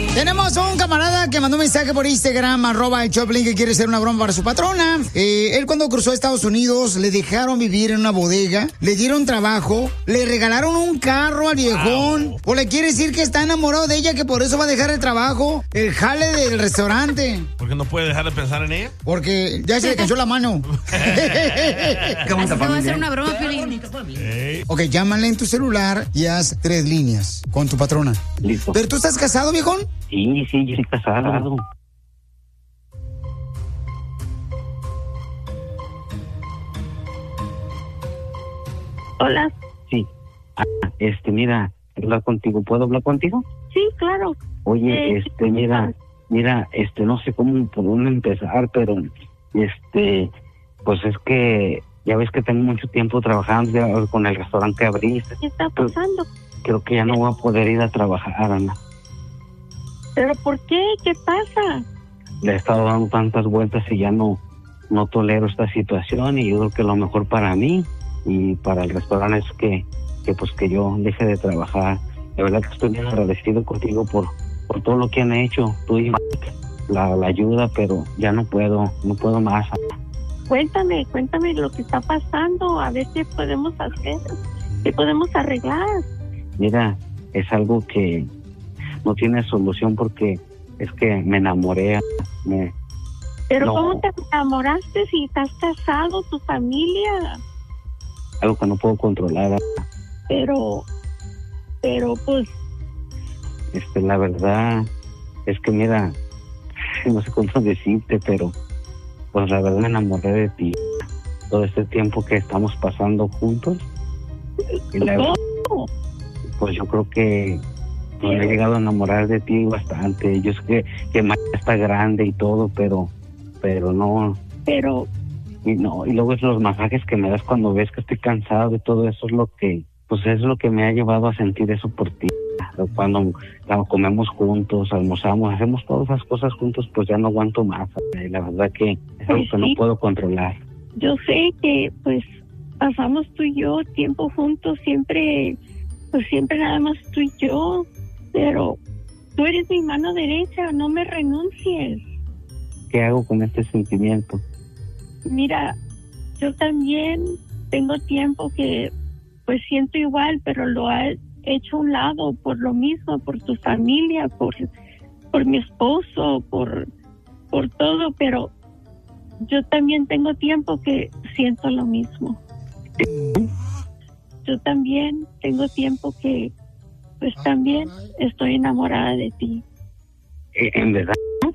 Tenemos a un camarada que mandó un mensaje por Instagram, @el_Choplin, que quiere hacer una broma para su patrona. Él cuando cruzó a Estados Unidos, le dejaron vivir en una bodega, le dieron trabajo, le regalaron un carro al viejón. O le quiere decir que está enamorado de ella, que por eso va a dejar el trabajo, el jale del restaurante. ¿Por qué no puede dejar de pensar en ella? Porque ya se le cayó la mano. Así te voy a hacer una broma, Piolín. Ok, llámale en tu celular y haz 3 líneas con tu patrona. Listo. ¿Pero tú estás casado, viejón? Sí, yo estoy casado. Hola. Sí. Mira, hablar contigo. ¿Puedo hablar contigo? Sí, claro. Oye, mira, no sé por dónde empezar, pero, pues es que ya ves que tengo mucho tiempo trabajando con el restaurante que abriste. ¿Qué está pasando? Creo que ya no voy a poder ir a trabajar, Ana. ¿Pero por qué? ¿Qué pasa? Le he estado dando tantas vueltas y ya no tolero esta situación, y yo creo que lo mejor para mí y para el restaurante es que yo deje de trabajar. De verdad que estoy bien agradecido contigo por todo lo que han hecho tú y Mike, la ayuda, pero ya no puedo más. Cuéntame lo que está pasando, a ver qué podemos hacer, qué podemos arreglar. Mira, es algo que no tiene solución porque es que me enamoré. Pero no. ¿Cómo te enamoraste si estás casado, tu familia? Algo que no puedo controlar. Pero pues... La verdad es que mira, no sé cómo decirte, pero pues la verdad me enamoré de ti. Todo este tiempo que estamos pasando juntos. Y pues yo creo que me he llegado a enamorar de ti bastante. Yo sé que Maya está grande y todo, pero no. Pero... Y luego es los masajes que me das cuando ves que estoy cansado y todo eso es lo que me ha llevado a sentir eso por ti. Cuando comemos juntos, almorzamos, hacemos todas esas cosas juntos, pues ya no aguanto más. Y la verdad que es algo que no puedo controlar. Yo sé que pues pasamos tú y yo tiempo juntos, siempre nada más tú y yo, pero tú eres mi mano derecha, no me renuncies. ¿Qué hago con este sentimiento? Mira, yo también tengo tiempo que pues siento igual, pero lo he hecho a un lado por lo mismo, por tu familia, por mi esposo, por todo, pero yo también tengo tiempo que siento lo mismo. Yo también tengo tiempo que pues también estoy enamorada de ti. ¿En verdad?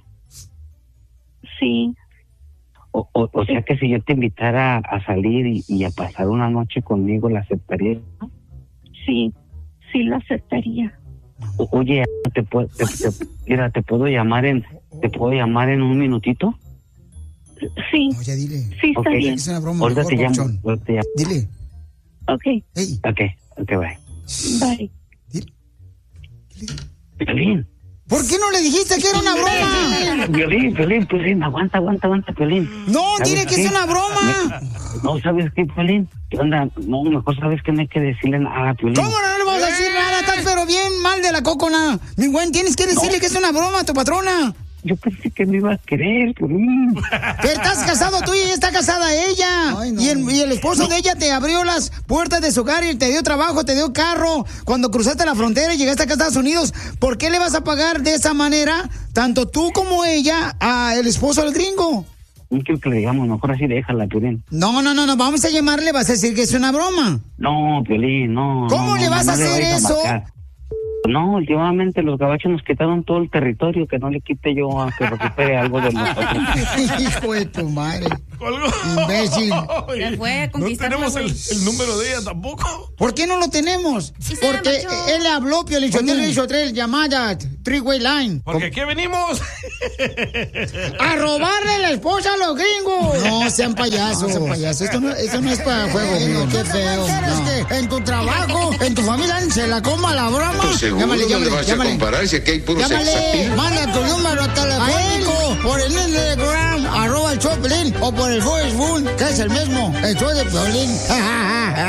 Sí. O sea que si yo te invitara a salir y a pasar una noche conmigo, ¿la aceptarías? Sí lo aceptaría. Oye, ¿te puedo llamar en un minutito? Sí. No, ya dile. Sí, está bien. Es una broma. Ahorita te llamo. Dile. Okay. Hey. Okay, bye. Bye. Dile. Piolín. ¿Por qué no le dijiste que era una broma? Piolín, aguanta, Piolín. No, dile que es una broma. No, ¿sabes qué, Piolín? ¿Qué onda? No, mejor sabes que no hay que decirle nada a Piolín. ¿Cómo no le vas a decir nada? Estás pero bien mal de la cocona. Mi buen, tienes que decirle que es una broma a tu patrona. Yo pensé que me iba a querer, Piolín. Pero estás casado tú y ella está casada ella. Ay, no. Y el esposo de ella te abrió las puertas de su hogar y te dio trabajo, te dio carro. Cuando cruzaste la frontera y llegaste acá a Estados Unidos, ¿por qué le vas a pagar de esa manera, tanto tú como ella, al esposo del gringo? No quiero que le digamos, mejor así déjala, Piolín. No, vamos a llamarle, vas a decir que es una broma. No, Piolín, no. ¿Cómo le vas a hacer eso? No, últimamente los gabachos nos quitaron todo el territorio, que no le quite yo a que recupere algo de nosotros. Hijo de tu madre. Colgó. Imbécil. Se fue a conquistar. No tenemos el número de ella tampoco. ¿Por qué no lo tenemos? Porque él le habló, Piolín, le hizo 3 llamadas, 3-way line. Porque aquí venimos a robarle la esposa a los gringos. No sean payasos. Esto no es para juego. Qué feo. No. En tu trabajo, en tu familia, se la coma la broma. Llámale, no le vas a comparar si aquí hay puros sexapil. Manda tu número telefónico por el Instagram, @el Choplin, o por el Facebook, que es el mismo, el show de Piolín.